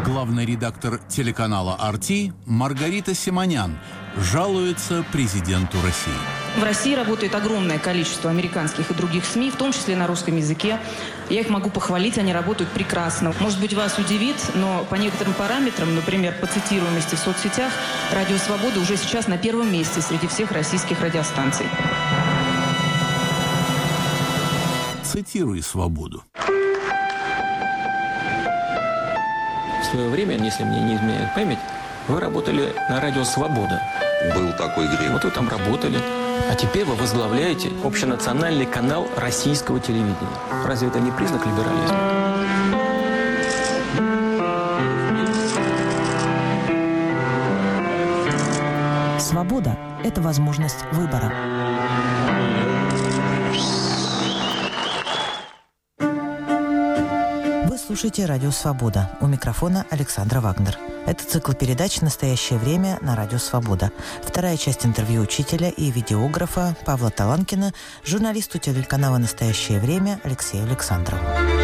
Главный редактор телеканала «Арти» Маргарита Симонян жалуется президенту России. В России работает огромное количество американских и других СМИ, в том числе на русском языке. Я их могу похвалить, они работают прекрасно. Может быть, вас удивит, но по некоторым параметрам, например, по цитируемости в соцсетях, «Радио Свобода» уже сейчас на первом месте среди всех российских радиостанций. Цитируй «Свободу». В свое время, если мне не изменяет память, вы работали на радио «Свобода». Был такой грех. Вот вы там работали. А теперь вы возглавляете общенациональный канал российского телевидения. Разве это не признак либерализма? Свобода – это возможность выбора. Вы слушаете «Радио Свобода». У микрофона Александра Вагнер. Это цикл передач «Настоящее время» на «Радио Свобода». Вторая часть интервью учителя и видеографа Павла Таланкина журналисту телеканала «Настоящее время» Алексею Александрову.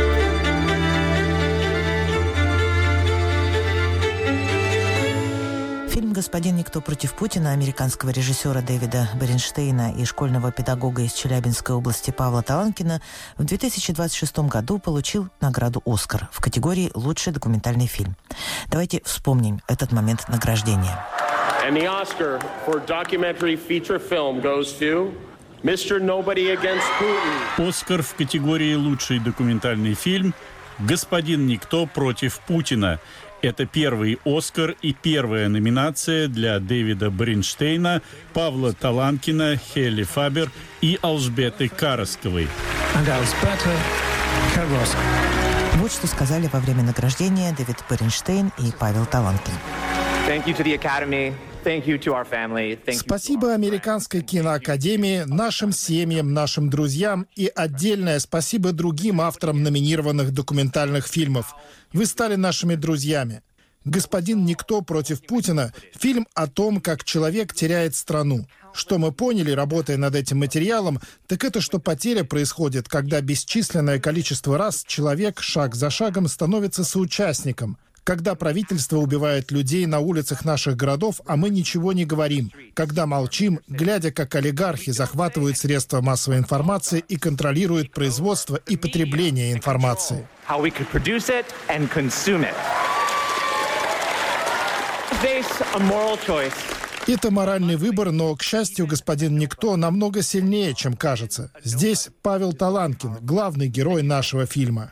Фильм «Господин Никто против Путина» американского режиссера Дэвида Бернштейна и школьного педагога из Челябинской области Павла Таланкина в 2026 году получил награду «Оскар» в категории «Лучший документальный фильм». Давайте вспомним этот момент награждения. And the Oscar for documentary feature film goes to Mr. Nobody Against Putin. «Оскар» в категории «Лучший документальный фильм» «Господин Никто против Путина». Это первый «Оскар» и первая номинация для Дэвида Бернштейна, Павла Таланкина, Хелли Фабер и Алжбеты Карасковой. Вот что сказали во время награждения Дэвид Бернштейн и Павел Таланкин. Спасибо Американской киноакадемии, нашим семьям, нашим друзьям и отдельное спасибо другим авторам номинированных документальных фильмов. Вы стали нашими друзьями. «Господин Никто против Путина» — фильм о том, как человек теряет страну. Что мы поняли, работая над этим материалом, так это, что потеря происходит, когда бесчисленное количество раз человек шаг за шагом становится соучастником. Когда правительство убивает людей на улицах наших городов, а мы ничего не говорим. Когда молчим, глядя, как олигархи захватывают средства массовой информации и контролируют производство и потребление информации. Это моральный выбор, но, к счастью, господин Никто намного сильнее, чем кажется. Здесь Павел Таланкин, главный герой нашего фильма.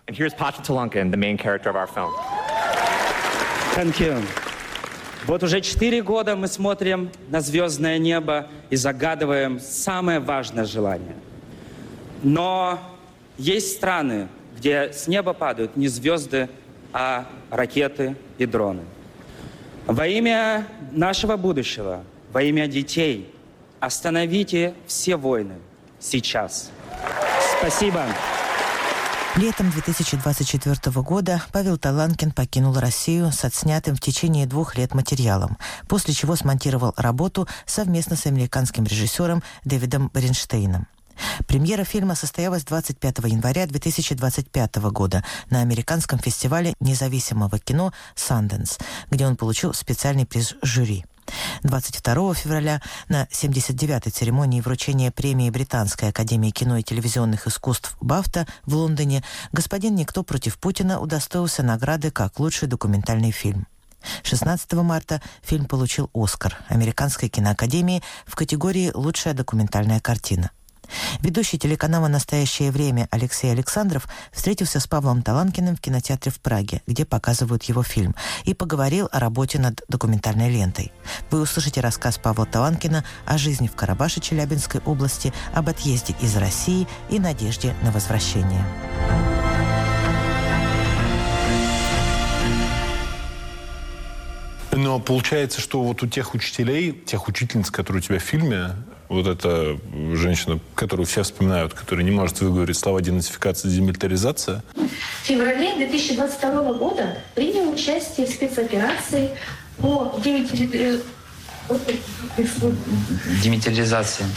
Thank you. Вот уже 4 года мы смотрим на звездное небо и загадываем самое важное желание. Но есть страны, где с неба падают не звезды, а ракеты и дроны. Во имя нашего будущего, во имя детей, остановите все войны сейчас. Спасибо. Летом 2024 года Павел Таланкин покинул Россию с отснятым в течение 2 лет материалом, после чего смонтировал работу совместно с американским режиссером Дэвидом Бернштейном. Премьера фильма состоялась 25 января 2025 года на американском фестивале независимого кино «Санденс», где он получил специальный приз жюри. 22 февраля на 79-й церемонии вручения премии Британской академии кино и телевизионных искусств «Бафта» в Лондоне «Господин Никто против Путина» удостоился награды как лучший документальный фильм. 16 марта фильм получил «Оскар» Американской киноакадемии в категории «Лучшая документальная картина». Ведущий телеканала «Настоящее время» Алексей Александров встретился с Павлом Таланкиным в кинотеатре в Праге, где показывают его фильм, и поговорил о работе над документальной лентой. Вы услышите рассказ Павла Таланкина о жизни в Карабаше Челябинской области, об отъезде из России и надежде на возвращение. Но получается, что вот у тех учителей, тех учительниц, которые у тебя в фильме, вот эта женщина, которую все вспоминают, которая не может выговорить слова денацификация, демилитаризация. В феврале 2022 года принял участие в спецоперации по Демилитаризация.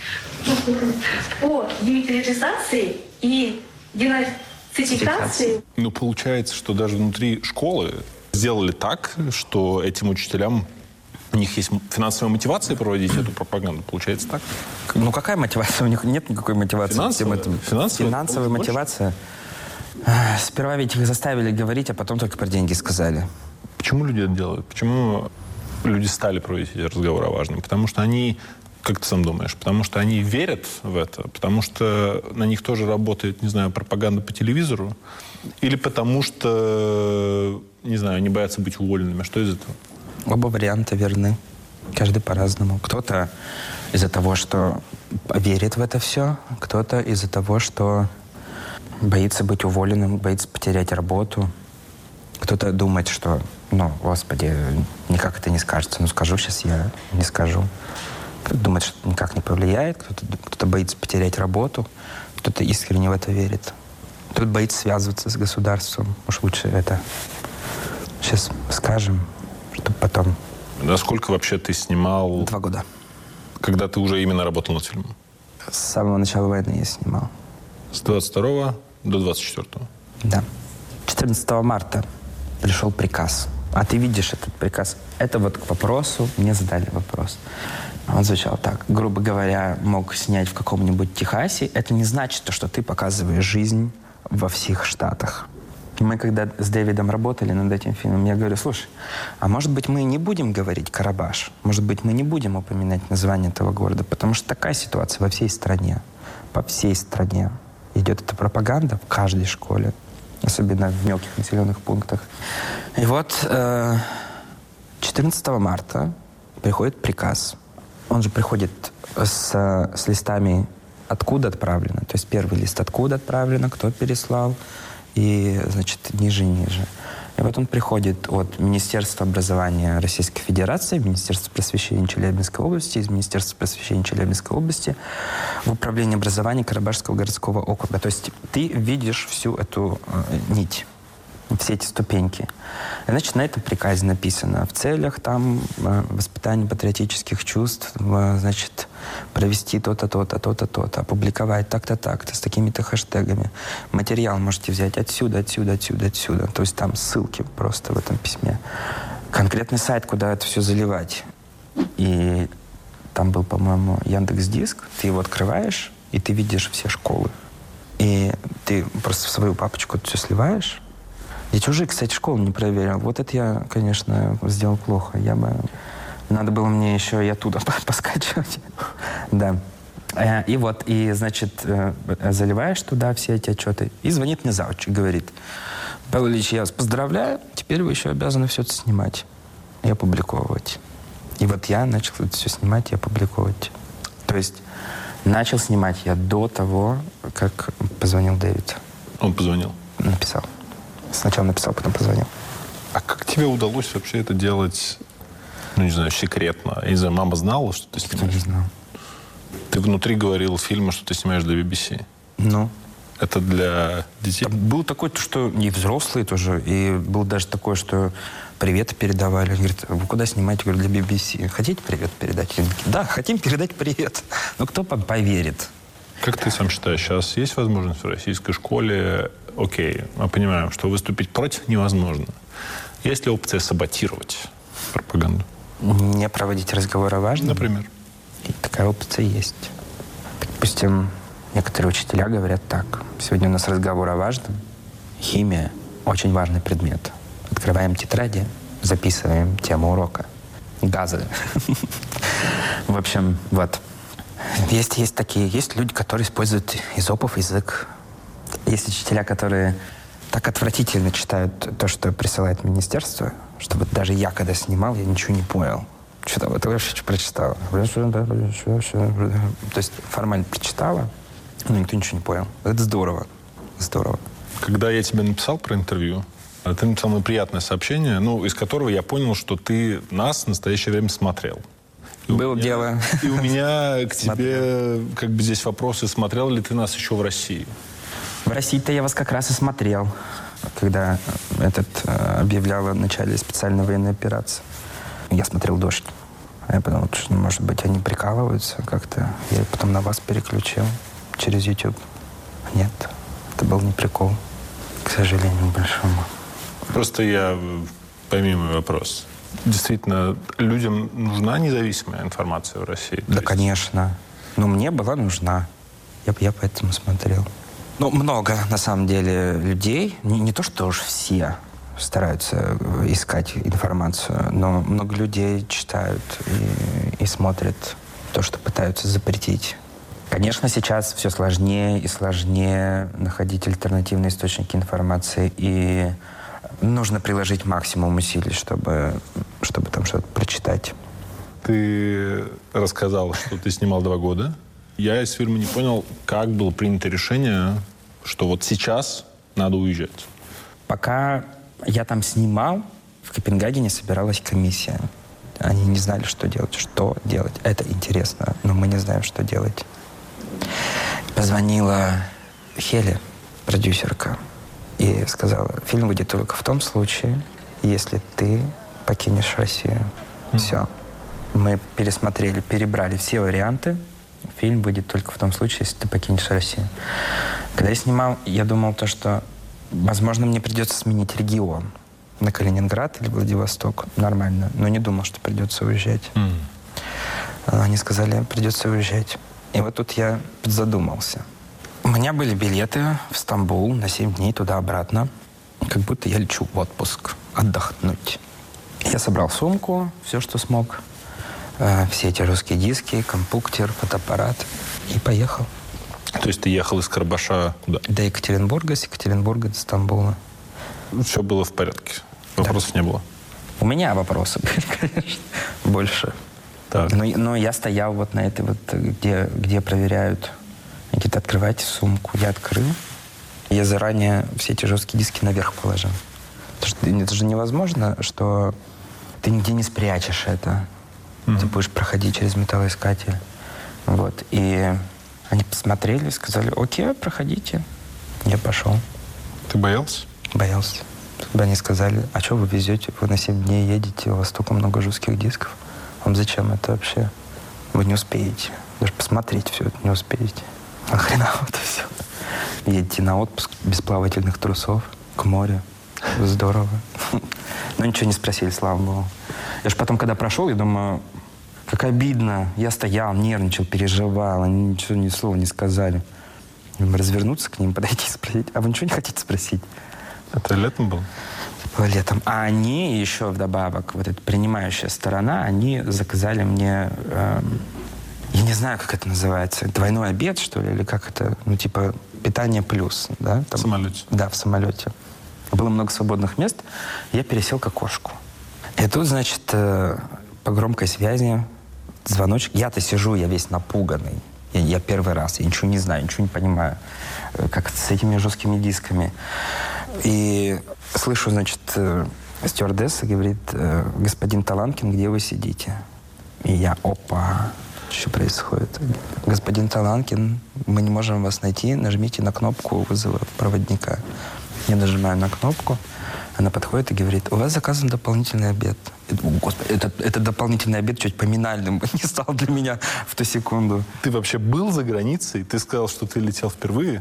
По демилитаризации и денацификации. Ну, получается, что даже внутри школы сделали так, что этим учителям у них есть финансовая мотивация проводить эту пропаганду? Получается так? Ну, какая мотивация? У них нет никакой мотивации. Финансовая мотивация? Сперва ведь их заставили говорить, а потом только про деньги сказали. Почему люди это делают? Почему люди стали проводить эти разговоры о важном? Потому что они, как ты сам думаешь, потому что они верят в это? Потому что на них тоже работает, не знаю, пропаганда по телевизору? Или потому что, не знаю, они боятся быть уволенными? Что из этого? Оба варианта верны. Каждый по-разному. Кто-то из-за того, что верит в это все, кто-то из-за того, что боится быть уволенным, боится потерять работу. Кто-то думает, что, господи, никак это не скажется. Скажу сейчас я, не скажу. Кто-то думает, что никак не повлияет. Кто-то боится потерять работу. Кто-то искренне в это верит. Кто-то боится связываться с государством. Уж лучше это сейчас скажем, чтобы потом... Насколько вообще ты снимал... 2 года. Когда ты уже именно работал над фильмом? С самого начала войны я снимал. С 22 до 24? Да. 14 марта пришел приказ. А ты видишь этот приказ. Это вот к вопросу, мне задали вопрос. Он звучал так. Грубо говоря, мог снять в каком-нибудь Техасе. Это не значит, что ты показываешь жизнь во всех штатах. Мы когда с Дэвидом работали над этим фильмом, я говорю, слушай, а может быть мы не будем говорить Карабаш? Может быть мы не будем упоминать название этого города? Потому что такая ситуация во всей стране. По всей стране идет эта пропаганда в каждой школе. Особенно в мелких населенных пунктах. И вот 14 марта приходит приказ. Он же приходит с листами «Откуда отправлено?». То есть первый лист «Откуда отправлено?», кто переслал. И, значит, ниже. И вот он приходит от Министерства образования Российской Федерации, Министерства просвещения Челябинской области, из Министерства просвещения Челябинской области в Управление образования Карабашского городского округа. То есть ты видишь всю эту нить, все эти ступеньки. И, значит, на этом приказе написано: в целях там воспитания патриотических чувств, значит, провести то-то, то-то, то-то, то-то, опубликовать так-то, так-то, с такими-то хэштегами. Материал можете взять отсюда, отсюда, отсюда, отсюда. То есть там ссылки просто в этом письме. Конкретный сайт, куда это все заливать. И там был, по-моему, Яндекс.Диск. Ты его открываешь, и ты видишь все школы. И ты просто в свою папочку это все сливаешь. Я чужие, кстати, школу не проверил. Вот это я, конечно, сделал плохо. Надо было мне еще и оттуда поскачивать. Да. И вот, значит, заливаешь туда все эти отчеты. И звонит мне завуч и говорит: Павел Ильич, я вас поздравляю, теперь вы еще обязаны все это снимать и опубликовывать. И вот я начал это все снимать и опубликовывать. То есть начал снимать я до того, как позвонил Дэвид. Он позвонил? Написал. Сначала написал, потом позвонил. А как тебе удалось вообще это делать, не знаю, секретно? Я не знаю, мама знала, что ты снимаешь? Кто не знал. Ты внутри говорил фильма, что ты снимаешь для BBC? Ну. Это для детей? Был такой, что и взрослые тоже, и был даже такое, что приветы передавали. Говорит, вы куда снимаете? Я говорю, для BBC. Хотите привет передать? Я говорю, да, хотим передать привет. Но кто поверит? Как ты сам считаешь, сейчас есть возможность в российской школе, окей, мы понимаем, что выступить против невозможно. Есть ли опция саботировать пропаганду? Не проводить разговоры важно? Например? И такая опция есть. Допустим, некоторые учителя говорят так. Сегодня у нас разговор о важном. Химия – очень важный предмет. Открываем тетради, записываем тему урока. Газы. В общем, вот. Есть люди, которые используют эзопов язык. Есть учителя, которые так отвратительно читают то, что присылает министерство, что вот даже я, когда снимал, я ничего не понял. Что-то вот вообще прочитал. То есть формально прочитала, но никто ничего не понял. Это здорово. Здорово. Когда я тебе написал про интервью, ты написал мне приятное сообщение, из которого я понял, что ты нас в настоящее время смотрел. Было дело. И у меня к тебе здесь вопросы: смотрел ли ты нас еще в России? В России-то я вас как раз и смотрел, когда объявлял о начале специальной военной операции. Я смотрел «Дождь». Я подумал, что, может быть, они прикалываются как-то. Я потом на вас переключил через YouTube. Нет, это был не прикол, к сожалению, большому. Просто я Пойми мой вопрос. Действительно, людям нужна независимая информация в России? Да, конечно. Но мне была нужна. Я поэтому смотрел. Ну, много, на самом деле, людей, не то, что уж все стараются искать информацию, но много людей читают и смотрят то, что пытаются запретить. Конечно, сейчас все сложнее и сложнее находить альтернативные источники информации, и нужно приложить максимум усилий, чтобы там что-то прочитать. Ты рассказал, что ты снимал 2 года. Я из фильма не понял, как было принято решение, что вот сейчас надо уезжать. Пока я там снимал, в Копенгагене собиралась комиссия. Они не знали, что делать. Это интересно, но мы не знаем, что делать. Позвонила Хеле, продюсерка, и сказала, фильм выйдет только в том случае, если ты покинешь Россию. Все. Мы перебрали все варианты. Фильм выйдет только в том случае, если ты покинешь Россию. Когда я снимал, я думал, что, возможно, мне придется сменить регион на Калининград или Владивосток. Нормально. Но не думал, что придется уезжать. Они сказали, придется уезжать. И вот тут я задумался. У меня были билеты в Стамбул на 7 дней туда-обратно. Как будто я лечу в отпуск, отдохнуть. Я собрал сумку, все, что смог. Все эти русские диски, компьютер, фотоаппарат. И поехал. То есть ты ехал из Карабаша куда? До Екатеринбурга, с Екатеринбурга до Стамбула. Все было в порядке? Вопросов не было? У меня вопросы были, конечно, больше. Так. Но я стоял вот на этой вот, где проверяют. Они говорят, открывайте сумку. Я открыл. Я заранее все эти жесткие диски наверх положил. Это же невозможно, что ты нигде не спрячешь это. Ты будешь проходить через металлоискатель. Вот. И они посмотрели, сказали, окей, проходите. Я пошел. Ты боялся? Боялся. Тогда они сказали, а что вы везете? Вы на 7 дней едете, у вас столько много жестких дисков. Вам зачем это вообще? Вы не успеете. Даже посмотреть все это не успеете. Нахрена вот все. Едете на отпуск без плавательных трусов к морю. Здорово. Но ничего не спросили, слава богу. Я же потом, когда прошел, я думаю, как обидно. Я стоял, нервничал, переживал. Они ничего, ни слова не сказали. Развернуться к ним, подойти и спросить. А вы ничего не хотите спросить? Это летом было? Это было летом. А они еще вдобавок, вот эта принимающая сторона, они заказали мне, я не знаю, как это называется, двойной обед, что ли, или как это, ну, типа, питание плюс, да? Там, в самолете? Да, в самолете. Было много свободных мест, я пересел к окошку. И тут, значит, по громкой связи звоночек. Я-то сижу, я весь напуганный. Я первый раз, я ничего не знаю, ничего не понимаю, как с этими жесткими дисками. И слышу, значит, стюардесса говорит, господин Таланкин, где вы сидите? И я, опа, что происходит? Господин Таланкин, мы не можем вас найти, нажмите на кнопку вызова проводника. Я нажимаю на кнопку, она подходит и говорит, у вас заказан дополнительный обед. Господи, это дополнительный обед чуть поминальным не стал для меня в ту секунду. Ты вообще был за границей? Ты сказал, что ты летел впервые.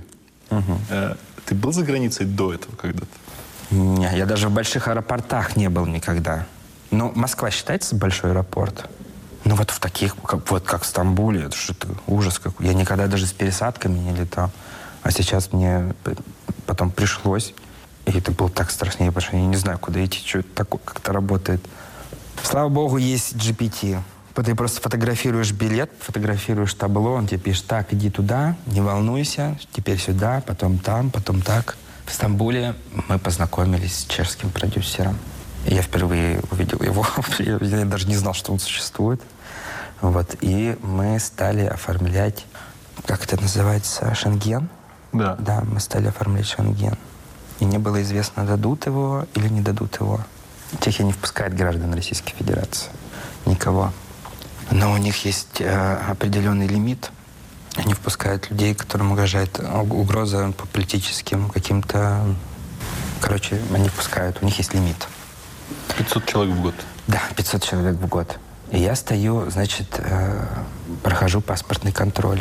Ты был за границей до этого когда-то? Не, я даже в больших аэропортах не был никогда. Но Москва считается большой аэропорт? Ну вот в таких, как в Стамбуле, это что-то ужас какой. Я никогда даже с пересадками не летал. А сейчас мне потом пришлось. И это было так страшнее, потому что я не знаю, куда идти, что это такое, как это работает. Слава богу, есть GPT. Ты просто фотографируешь билет, фотографируешь табло, он тебе пишет, так, иди туда, не волнуйся, теперь сюда, потом там, потом так. В Стамбуле мы познакомились с чешским продюсером. Я впервые увидел его, я даже не знал, что он существует. Вот. И мы стали оформлять, как это называется, Шенген? Да. Да, мы стали оформлять Шенген. И не было известно, дадут его или не дадут его. Чехия не впускает граждан Российской Федерации. Никого. Но у них есть определенный лимит. Они впускают людей, которым угрожает угроза по политическим каким-то... Короче, они впускают. У них есть лимит. 500 человек в год? Да, 500 человек в год. И я стою, значит, прохожу паспортный контроль.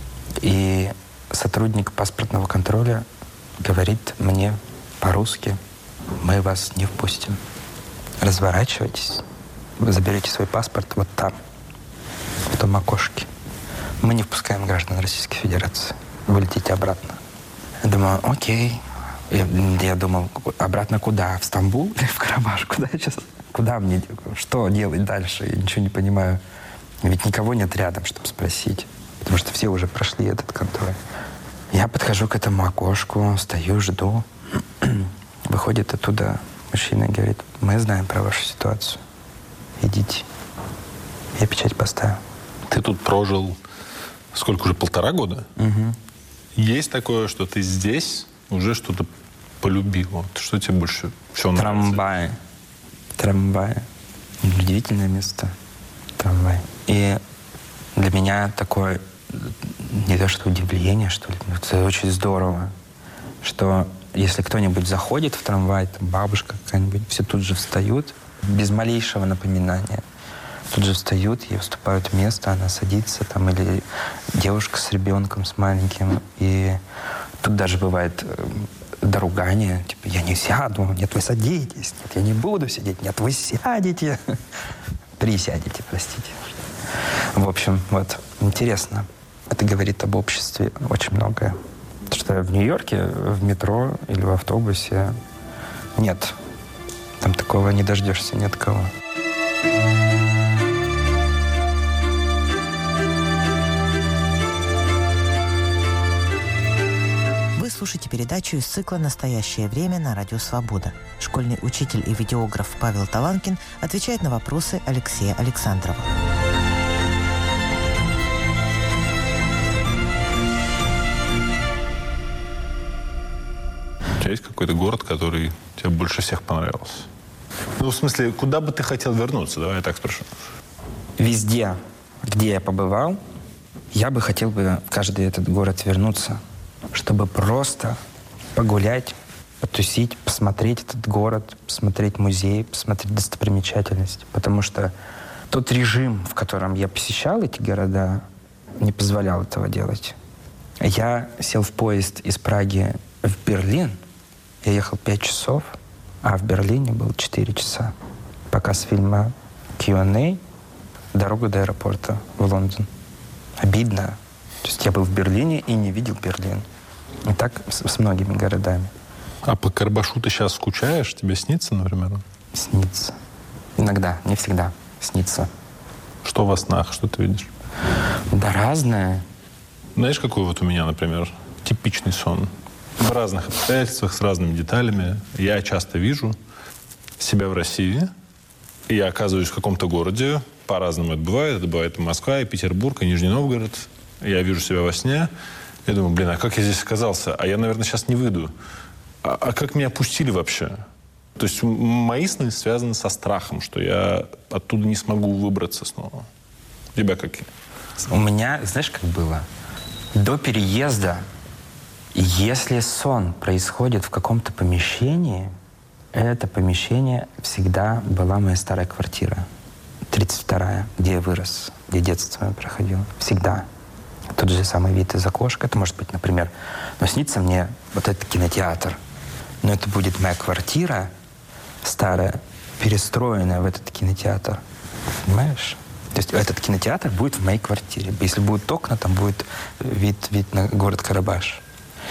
И сотрудник паспортного контроля говорит мне по-русски, мы вас не впустим. разворачивайтесь, вы заберете свой паспорт вот там, в том окошке. Мы не впускаем граждан Российской Федерации. Вы летите обратно. Я думаю, окей. Я думал, обратно куда? В Стамбул или в Карабаш? Куда сейчас? Куда мне? Что делать дальше? Я ничего не понимаю. Ведь никого нет рядом, чтобы спросить. Потому что все уже прошли этот контроль. Я подхожу к этому окошку, стою, жду. Выходит оттуда мужчина и говорит, мы знаем про вашу ситуацию. Идите. Я печать поставил. Ты тут прожил сколько уже, 1,5 года? Угу. Есть такое, что ты здесь уже что-то полюбил? Вот, что тебе больше всего нравится? Трамваи. Удивительное место. Трамвай. И для меня такое не то что удивление, что ли. Это очень здорово, что если кто-нибудь заходит в трамвай, там бабушка какая-нибудь, все тут же встают, без малейшего напоминания. Тут же встают и уступают место, она садится там, или девушка с ребенком, с маленьким. И тут даже бывает доругание, типа, я не сяду, нет, вы садитесь, нет, я не буду сидеть, нет, вы сядете. Присядете, простите. В общем, вот, интересно. Это говорит об обществе очень многое. Потому что в Нью-Йорке, в метро или в автобусе нет. Там такого не дождешься ни от кого. Вы слушаете передачу из цикла «Настоящее время» на Радио Свобода. Школьный учитель и видеограф Павел Таланкин отвечает на вопросы Алексея Александрова. У тебя есть какой-то город, который тебе больше всех понравился? Ну, в смысле, куда бы ты хотел вернуться? Давай я так спрошу. Везде, где я побывал, я бы хотел бы в каждый этот город вернуться, чтобы просто погулять, потусить, посмотреть этот город, посмотреть музей, посмотреть достопримечательности. Потому что тот режим, в котором я посещал эти города, не позволял этого делать. Я сел в поезд из Праги в Берлин. Я ехал 5 часов, а в Берлине было 4 часа. Показ фильма Q&A, дорога до аэропорта в Лондон. Обидно. То есть я был в Берлине и не видел Берлин. И так с многими городами. А по Карабашу ты сейчас скучаешь? Тебе снится, например? Снится. Иногда, не всегда снится. Что во снах? Что ты видишь? Да разное. Знаешь, какой вот у меня, например, типичный сон? В разных обстоятельствах, с разными деталями. Я часто вижу себя в России. И я оказываюсь в каком-то городе. По-разному это бывает. Это бывает и Москва, и Петербург, и Нижний Новгород. Я вижу себя во сне. Я думаю, блин, а как я здесь оказался? А я, наверное, сейчас не выйду. А как меня пустили вообще? То есть мои сны связаны со страхом, что я оттуда не смогу выбраться снова. У тебя какие? У меня, знаешь, как было? До переезда, если сон происходит в каком-то помещении, это помещение всегда была моя старая квартира. 32-я, где я вырос, где детство я проходил. Всегда. Тот же самый вид из окошка. Это может быть, например, но снится мне вот этот кинотеатр. Но это будет моя квартира старая, перестроенная в этот кинотеатр. Понимаешь? То есть этот кинотеатр будет в моей квартире. Если будут окна, там будет вид на город Карабаш.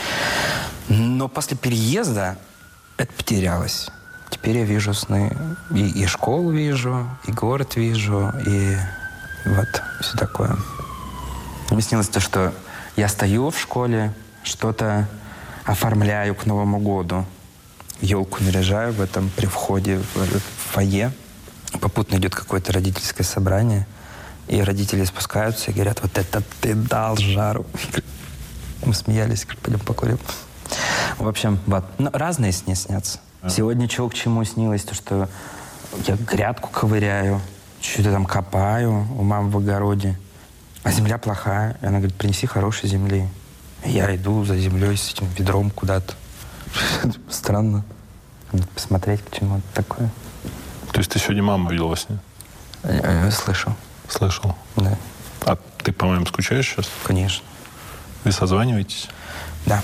Но после переезда это потерялось. Теперь я вижу сны. И школу вижу, и город вижу, и вот все такое. Мне снилось то, что я стою в школе, что-то оформляю к Новому году. Елку наряжаю в этом при входе в фойе. Попутно идет какое-то родительское собрание. И родители спускаются и говорят, вот это ты дал жару. Мы смеялись, пойдем покурим. В общем, вот. Но разные сны снятся. Сегодня чего к чему снилось, то, что я грядку ковыряю, что-то там копаю у мамы в огороде. А земля плохая. И она говорит, принеси хорошей земли. И я иду за землей с этим ведром куда-то. Странно. Посмотреть, к чему это такое. То есть ты сегодня маму видел во сне? Слышал. Слышал? Да. А ты, по-моему, скучаешь сейчас? Конечно. Вы созваниваетесь? Да.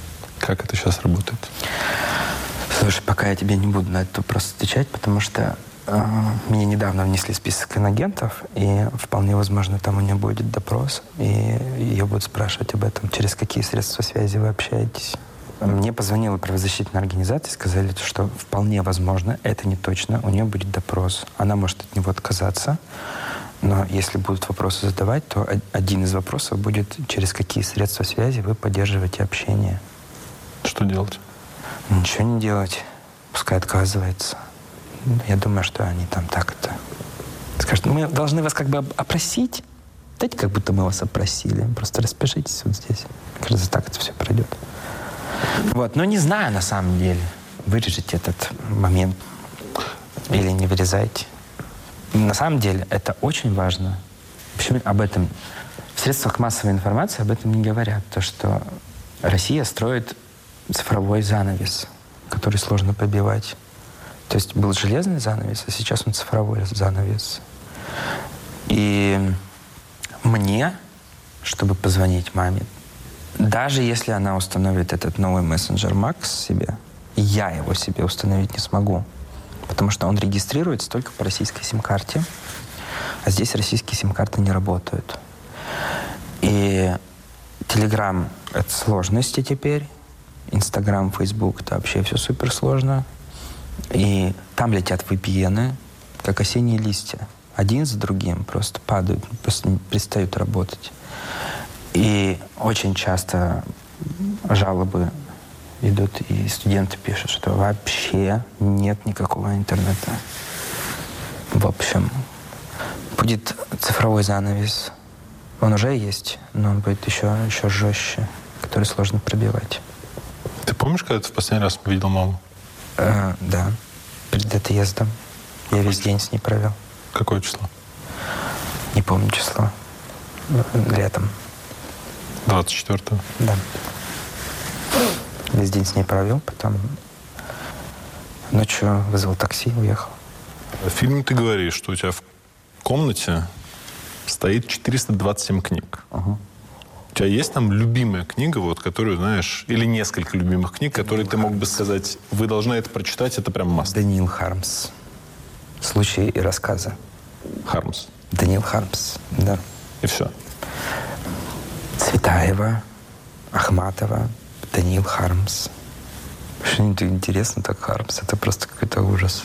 Как это сейчас работает? Слушай, пока я тебе не буду на этот вопрос отвечать, потому что Мне недавно внесли список инагентов, и вполне возможно, там у нее будет допрос, и ее будут спрашивать об этом, через какие средства связи вы общаетесь. Мне позвонила правозащитная организация, сказали, что вполне возможно, это не точно, у нее будет допрос. Она может от него отказаться, но если будут вопросы задавать, то один из вопросов будет, через какие средства связи вы поддерживаете общение. Что делать? Ничего не делать. Пускай отказывается. Я думаю, что они там так это скажут. Мы должны вас как бы опросить. Дайте, как будто мы вас опросили. Просто распишитесь вот здесь. Кажется, так это все пройдет. Вот. Но не знаю на самом деле. Вырежете этот момент или не вырезайте. На самом деле это очень важно. Почему об этом в средствах массовой информации об этом не говорят? То, что Россия строит цифровой занавес, который сложно пробивать. То есть был железный занавес, а сейчас он цифровой занавес. И мне, чтобы позвонить маме, даже если она установит этот новый мессенджер Макс себе, я его себе установить не смогу. Потому что он регистрируется только по российской сим-карте, а здесь российские сим-карты не работают. И Телеграм — это сложности теперь. Инстаграм, Фейсбук — это вообще все суперсложно. И там летят VPN-ы, как осенние листья. Один за другим просто падают, просто перестают работать. И очень часто жалобы идут, и студенты пишут, что вообще нет никакого интернета. В общем, будет цифровой занавес. Он уже есть, но он будет еще жестче, который сложно пробивать. Ты помнишь, когда ты в последний раз видел маму? Да, перед отъездом. Я весь день с ней провел. Какое число? Не помню число. Летом. 24-го? Да. Весь день с ней провел, потом ночью вызвал такси, уехал. В фильме ты говоришь, что у тебя в комнате стоит 427 книг. Угу. У тебя есть там любимая книга, вот, которую, знаешь, или несколько любимых книг, которые ты мог бы сказать, вы должны это прочитать, это прям маст? Даниил Хармс. «Случаи и рассказы». Хармс? Даниил Хармс, да. И все? Цветаева, Ахматова, Даниил Хармс. Что-нибудь интересно так Хармс. Это просто какой-то ужас.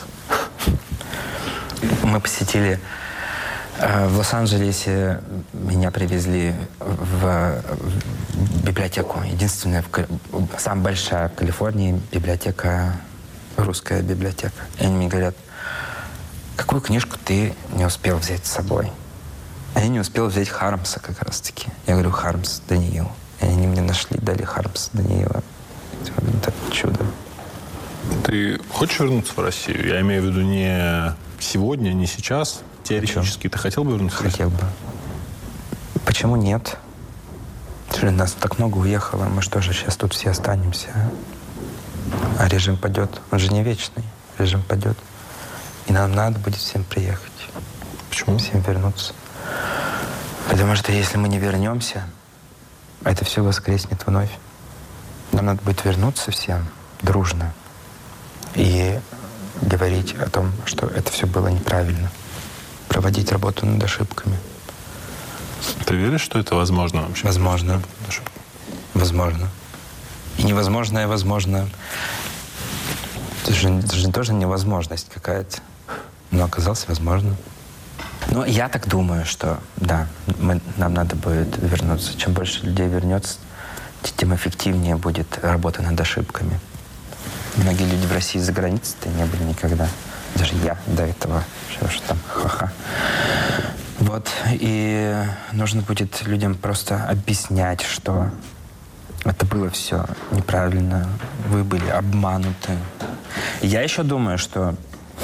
Мы посетили в Лос-Анджелесе, меня привезли в библиотеку. Единственная, самая большая в Калифорнии библиотека, русская библиотека. И они мне говорят, какую книжку ты не успел взять с собой? А я не успел взять Хармса как раз-таки. Я говорю, Хармс, Даниил. И они мне нашли, дали Хармс, Даниила. Это чудо. Ты хочешь вернуться в Россию? Я имею в виду не сегодня, не сейчас. Теоретически. Ты хотел бы вернуться в Россию? Хотел бы. Почему нет? Нас так много уехало. Мы что же сейчас тут все останемся? А режим падет. Он же не вечный. Режим падет. И нам надо будет всем приехать. Почему? Всем вернуться. Потому что если мы не вернемся, это все воскреснет вновь. Нам надо будет вернуться всем дружно и говорить о том, что это все было неправильно. Проводить работу над ошибками. Ты веришь, что это возможно вообще? Возможно. Возможно. И невозможное возможно. Это же тоже невозможность какая-то. Но оказалось возможно. Но я так думаю, что да, нам надо будет вернуться. Чем больше людей вернется, тем эффективнее будет работа над ошибками. Многие люди в России за границей-то не были никогда. Даже я до этого. Что там, ха-ха. Вот. И нужно будет людям просто объяснять, что это было все неправильно. Вы были обмануты. И я еще думаю, что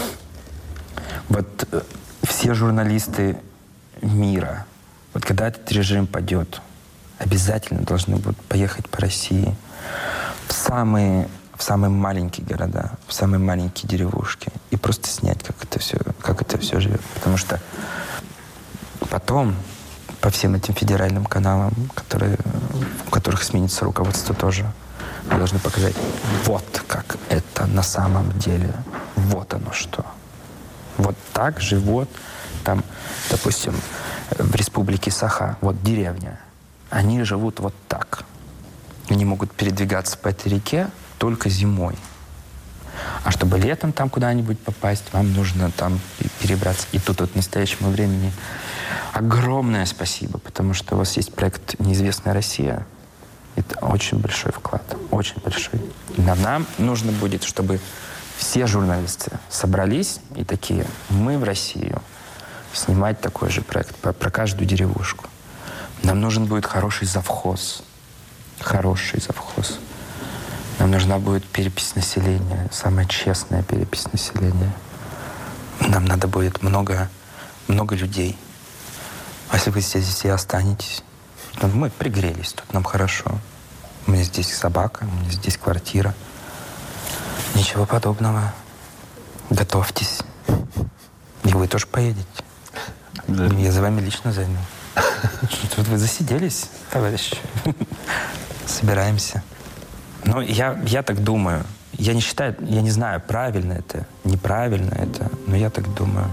вот все журналисты мира, вот когда этот режим падет, обязательно должны будут поехать по России в самые маленькие города, в самые маленькие деревушки и просто снять, как это все живет. Потому что потом по всем этим федеральным каналам, у которых сменится руководство тоже, мы должны показать, вот как это на самом деле. Вот оно что. Вот так живут, там, допустим, в республике Саха, вот деревня, они живут вот так. Они могут передвигаться по этой реке только зимой. А чтобы летом там куда-нибудь попасть, вам нужно там перебраться. И тут вот в настоящему времени огромное спасибо, потому что у вас есть проект «Неизвестная Россия». Это очень большой вклад, очень большой. Нам нужно будет, чтобы все журналисты собрались и такие: мы в Россию снимать такой же проект про каждую деревушку. Нам нужен будет хороший завхоз. Хороший завхоз. Нам нужна будет перепись населения, самая честная перепись населения. Нам надо будет много людей. А если вы здесь все останетесь, то мы пригрелись, тут нам хорошо. У меня здесь собака, у меня здесь квартира. Ничего подобного. Готовьтесь. И вы тоже поедете. Да. Я за вами лично зайду. Тут вы засиделись, товарищи. Собираемся. Но я так думаю. Я не считаю, я не знаю, правильно это, неправильно это, но я так думаю.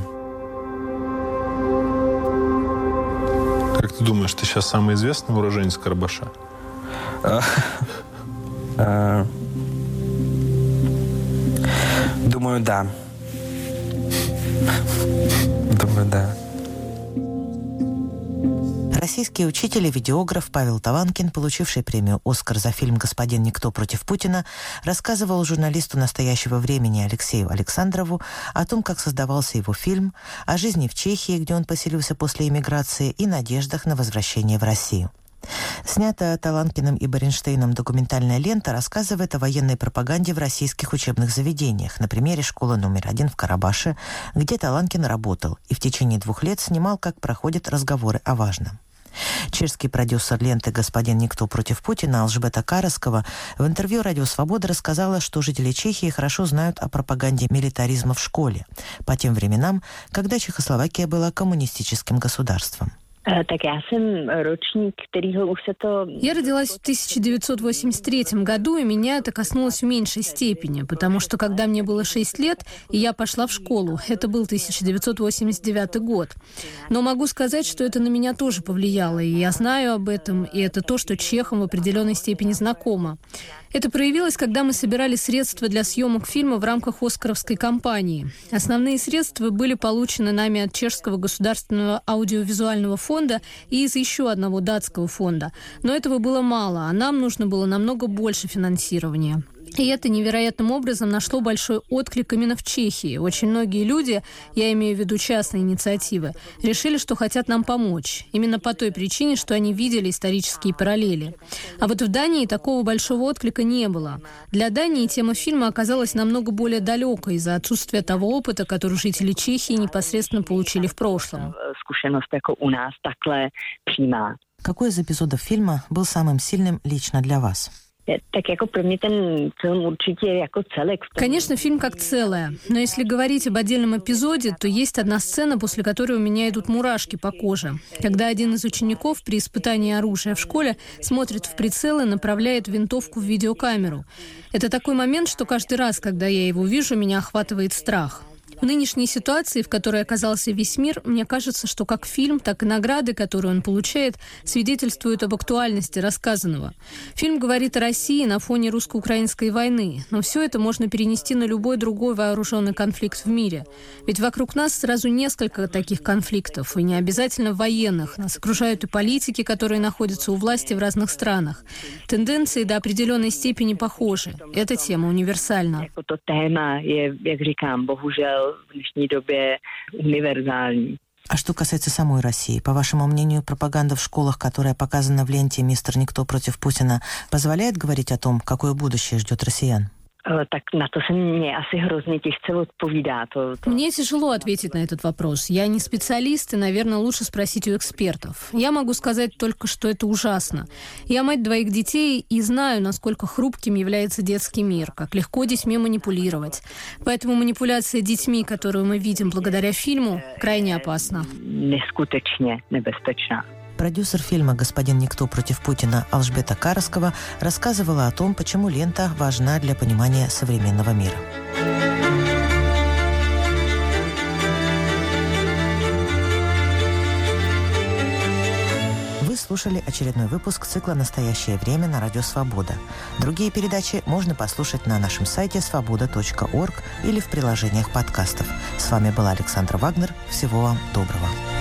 Как ты думаешь, ты сейчас самый известный уроженец Карабаша? Думаю, да. Думаю, да. Российский учитель и видеограф Павел Таланкин, получивший премию «Оскар» за фильм «Господин Никто против Путина», рассказывал журналисту настоящего времени Алексею Александрову о том, как создавался его фильм, о жизни в Чехии, где он поселился после эмиграции, и надеждах на возвращение в Россию. Снятая Таланкиным и Бернштейном документальная лента рассказывает о военной пропаганде в российских учебных заведениях, на примере школы номер 1 в Карабаше, где Таланкин работал и в течение 2 лет снимал, как проходят разговоры о важном. Чешский продюсер ленты «Господин Никто против Путина» Алжбета Караскова в интервью «Радио Свобода» рассказала, что жители Чехии хорошо знают о пропаганде милитаризма в школе по тем временам, когда Чехословакия была коммунистическим государством. Я родилась в 1983 году, и меня это коснулось в меньшей степени, потому что когда мне было 6 лет, и я пошла в школу, это был 1989 год. Но могу сказать, что это на меня тоже повлияло, и я знаю об этом, и это то, что чехам в определенной степени знакомо. Это проявилось, когда мы собирали средства для съемок фильма в рамках «Оскаровской» кампании. Основные средства были получены нами от Чешского государственного аудиовизуального фонда и из еще одного датского фонда. Но этого было мало, а нам нужно было намного больше финансирования. И это невероятным образом нашло большой отклик именно в Чехии. Очень многие люди, я имею в виду частные инициативы, решили, что хотят нам помочь. Именно по той причине, что они видели исторические параллели. А вот в Дании такого большого отклика не было. Для Дании тема фильма оказалась намного более далекой из-за отсутствия того опыта, который жители Чехии непосредственно получили в прошлом. Какой из эпизодов фильма был самым сильным лично для вас? Конечно, фильм как целое. Но если говорить об отдельном эпизоде, то есть одна сцена, после которой у меня идут мурашки по коже. Когда один из учеников при испытании оружия в школе смотрит в прицел и направляет винтовку в видеокамеру. Это такой момент, что каждый раз, когда я его вижу, меня охватывает страх. В нынешней ситуации, в которой оказался весь мир, мне кажется, что как фильм, так и награды, которые он получает, свидетельствуют об актуальности рассказанного. Фильм говорит о России на фоне русско-украинской войны, но все это можно перенести на любой другой вооруженный конфликт в мире. Ведь вокруг нас сразу несколько таких конфликтов, и не обязательно военных. Нас окружают и политики, которые находятся у власти в разных странах. Тенденции до определенной степени похожи. Эта тема универсальна. В днешней добе универсальный. А что касается самой России, по вашему мнению, пропаганда в школах, которая показана в ленте «Мистер Никто против Путина», позволяет говорить о том, какое будущее ждет россиян? Так на то мне asi hrozně těžce odpovídá. Мне тяжело ответить на этот вопрос. Я не специалист, и, наверное, лучше спросить у экспертов. Я могу сказать только, что это ужасно. Я мать 2 детей и знаю, насколько хрупким является детский мир, как легко детьми манипулировать. Поэтому манипуляция детьми, которую мы видим благодаря фильму, крайне опасна. Нескуточно небезпечна. Продюсер фильма «Господин Никто против Путина» Алжбета Караскова рассказывала о том, почему лента важна для понимания современного мира. прослушали очередной выпуск цикла «Настоящее время» на Радио Свобода. Другие передачи можно послушать на нашем сайте svoboda.org или в приложениях подкастов. С вами была Александра Вагнер. Всего вам доброго.